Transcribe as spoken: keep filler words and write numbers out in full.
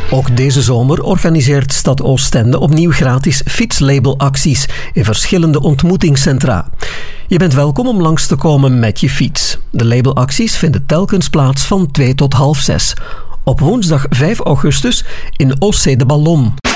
Ook deze zomer organiseert Stad Oostende opnieuw gratis fietslabelacties in verschillende ontmoetingscentra. Je bent welkom om langs te komen met je fiets. De labelacties vinden telkens plaats van twee tot half zes. Op woensdag vijf augustus in Ossé de Ballon.